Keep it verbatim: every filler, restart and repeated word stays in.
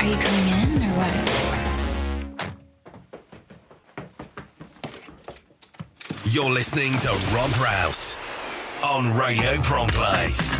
Are you coming in or what? You're listening to Rob Rouse on Radio Prom Place.